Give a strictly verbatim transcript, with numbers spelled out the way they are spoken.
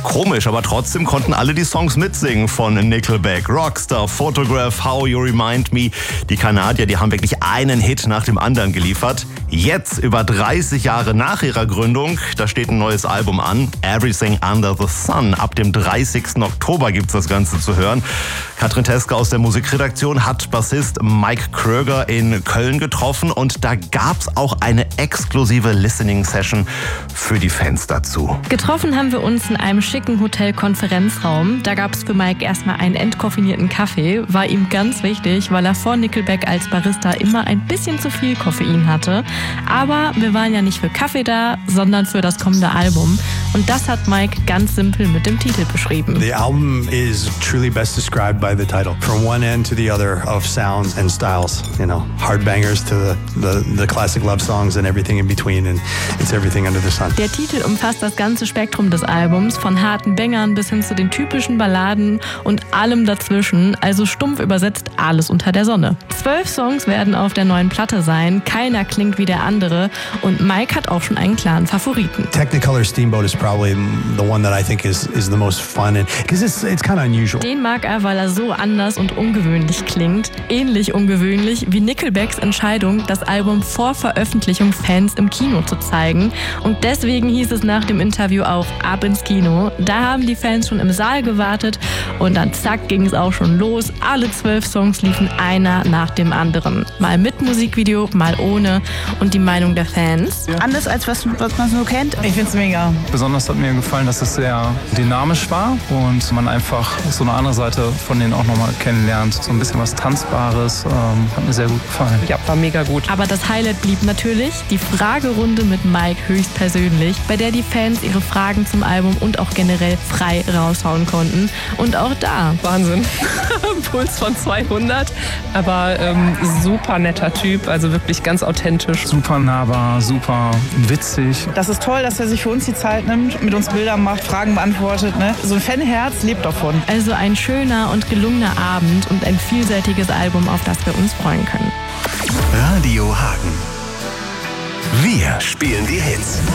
Komisch, aber trotzdem konnten alle die Songs mitsingen von Nickelback. Rockstar, Photograph, How You Remind Me. Die Kanadier, die haben wirklich einen Hit nach dem anderen geliefert. Jetzt, über dreißig Jahre nach ihrer Gründung, da steht ein neues Album an. Everything Under the Sun. Ab dem dreißigsten Oktober gibt's das Ganze zu hören. Katrin Teske aus der Musikredaktion hat Bassist Mike Kröger in Köln getroffen und da gab's auch eine exklusive Listening-Session für die Fans dazu. Getroffen haben wir uns in einem schicken Hotel-Konferenzraum. Da gab es für Mike erstmal einen entkoffinierten Kaffee. War ihm ganz wichtig, weil er vor Nickelback als Barista immer ein bisschen zu viel Koffein hatte. Aber wir waren ja nicht für Kaffee da, sondern für das kommende Album. Und das hat Mike ganz simpel mit dem Titel beschrieben. The album is truly best described by the title. From one end to the other of sounds and styles. You know, hard bangers to the, the, the classic love songs and everything in between. And it's everything under the sun. Der Titel umfasst das ganze Spektrum des Albums, von harten Bangern bis hin zu den typischen Balladen und allem dazwischen, also stumpf übersetzt alles unter der Sonne. Zwölf Songs werden auf der neuen Platte sein, keiner klingt wie der andere und Mike hat auch schon einen klaren Favoriten. Technicolor Steamboat is probably the one that I think is, is the most fun because it's, it's kind of unusual. Den mag er, weil er so anders und ungewöhnlich klingt. Ähnlich ungewöhnlich wie Nickelbacks Entscheidung, das Album vor Veröffentlichung Fans im Kino zu zeigen. Und deswegen hieß es nach dem Interview auch ab ins Kino. Da haben die Fans schon im Saal gewartet und dann zack ging es auch schon los. Alle zwölf Songs liefen einer nach dem anderen. Mal mit Musikvideo, mal ohne. Und die Meinung der Fans? Ja. Anders als was, was man so kennt. Ich find's mega. Besonders hat mir gefallen, dass es sehr dynamisch war und man einfach so eine andere Seite von denen auch nochmal kennenlernt. So ein bisschen was Tanzbares. Ähm, hat mir sehr gut gefallen. Ja, war mega gut. Aber das Highlight blieb natürlich die Fragerunde mit Mike höchstpersönlich, bei der die Fans ihre Fragen zum Album und auch generell frei raushauen konnten. Und auch da. Wahnsinn. Puls von zweihundert. Aber ähm, super netter Typ, also wirklich ganz authentisch. Super nahbar, super witzig. Das ist toll, dass er sich für uns die Zeit nimmt, mit uns Bilder macht, Fragen beantwortet. Ne? So ein Fanherz lebt davon. Also ein schöner und gelungener Abend und ein vielseitiges Album, auf das wir uns freuen können. Radio Hagen. Wir spielen die Hits.